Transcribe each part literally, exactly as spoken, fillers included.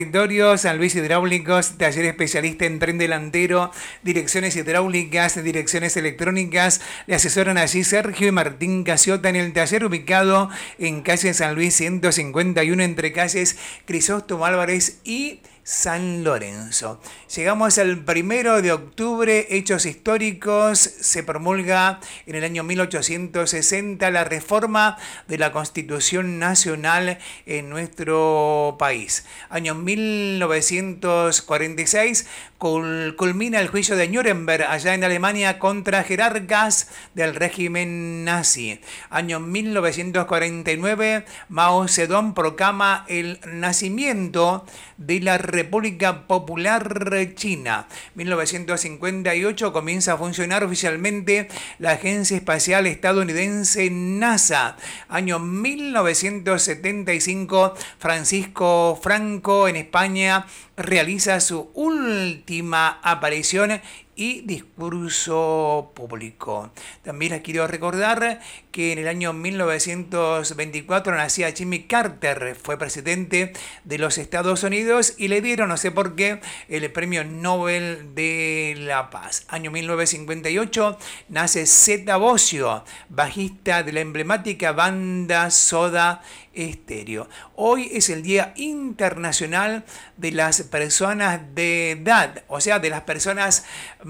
Territorio, San Luis Hidráulicos, taller especialista en tren delantero, direcciones hidráulicas, direcciones electrónicas. Le asesoran allí Sergio y Martín Casiota en el taller ubicado en calle San Luis ciento cincuenta y uno entre calles Crisóstomo Álvarez y San Lorenzo. Llegamos al primero de octubre, hechos históricos. Se promulga en el año mil ochocientos sesenta la reforma de la Constitución Nacional en nuestro país. Año mil novecientos cuarenta y seis culmina el juicio de Nuremberg allá en Alemania contra jerarcas del régimen nazi. Año mil novecientos cuarenta y nueve, Mao Zedong proclama el nacimiento de la República Popular China. mil novecientos cincuenta y ocho comienza a funcionar oficialmente la Agencia Espacial Estadounidense NASA. Año mil novecientos setenta y cinco, Francisco Franco en España realiza su última aparición y discurso público. También les quiero recordar que en el año mil novecientos veinticuatro nacía Jimmy Carter, fue presidente de los Estados Unidos y le dieron, no sé por qué, el Premio Nobel de la Paz. Año mil novecientos cincuenta y ocho nace Zeta Bosio, bajista de la emblemática banda Soda Stereo. Hoy es el Día Internacional de las Personas de Edad, o sea, de las personas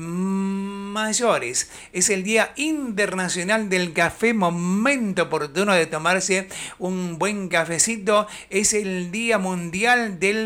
mayores. Es el Día Internacional del Café, momento oportuno de tomarse un buen cafecito. Es el Día Mundial del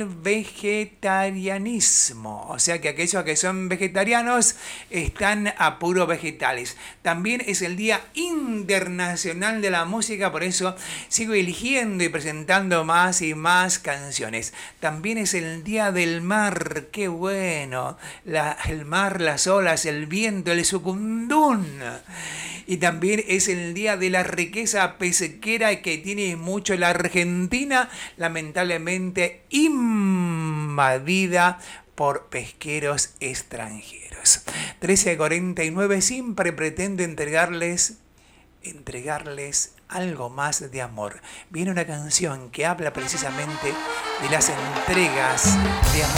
Vegetarianismo, o sea que aquellos que son vegetarianos están a puro vegetales. También es el Día Internacional de la Música, por eso sigo eligiendo y presentando más y más canciones. También es el Día del Mar, qué bueno, la, el mar, las olas, el viento, el sucundún. Y también es el Día de la Riqueza Pesquera que tiene mucho la Argentina, lamentablemente invadida por pesqueros extranjeros. trece cuarenta y nueve, siempre pretendo entregarles entregarles algo más de amor. Viene una canción que habla precisamente de las entregas de amor.